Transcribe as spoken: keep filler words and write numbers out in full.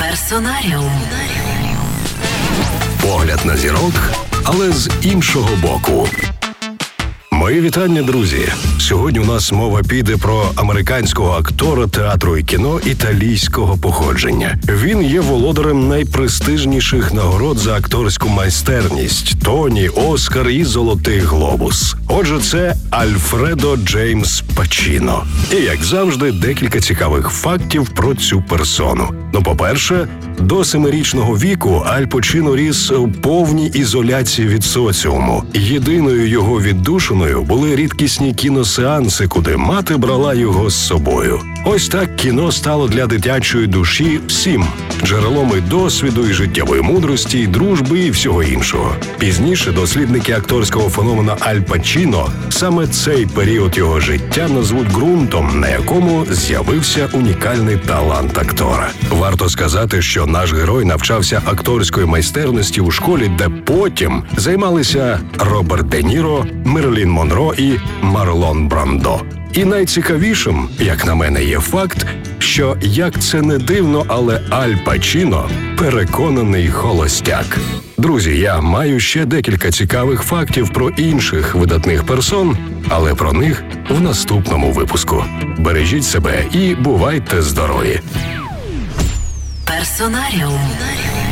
Персонаріум. Погляд на зірок, але з іншого боку. Мої вітання, друзі! Сьогодні у нас мова піде про американського актора театру і кіно італійського походження. Він є володарем найпрестижніших нагород за акторську майстерність – Тоні, Оскар і Золотий глобус. Отже, це Альфредо Джеймс Пачіно. І, як завжди, декілька цікавих фактів про цю персону. Ну, по-перше, до семирічного віку Аль Пачіно ріс у повній ізоляції від соціуму. Єдиною його віддушиною були рідкісні кіносеанси, куди мати брала його з собою. Ось так кіно стало для дитячої душі всім – джерелом і досвіду, і життєвої мудрості, і дружби, і всього іншого. Пізніше дослідники акторського феномена Аль Пачіно саме цей період його життя назвуть ґрунтом, на якому з'явився унікальний талант актора. Варто сказати, що наш герой навчався акторської майстерності у школі, де потім займалися Роберт Де Ніро, Мерлін Монро і Марлон Брандо. І найцікавішим, як на мене, є факт, що, як це не дивно, але Аль Пачіно – переконаний холостяк. Друзі, я маю ще декілька цікавих фактів про інших видатних персон, але про них в наступному випуску. Бережіть себе і бувайте здорові! Персонаріум.